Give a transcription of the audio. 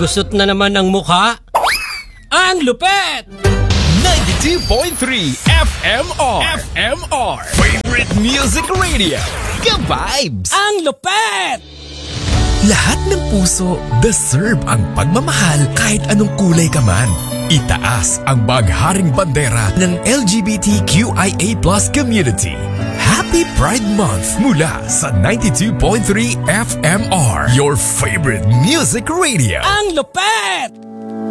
gusot na naman ang mukha. Ang lupet! 92.3 FMR Favorite Music Radio. Ka-vibes! Ang lupet! Lahat ng puso deserve ang pagmamahal kahit anong kulay ka man. Itaas ang bagharing bandera ng LGBTQIA+ community. Happy Pride Month mula sa 92.3 FMR, your favorite music radio. Ang lupet!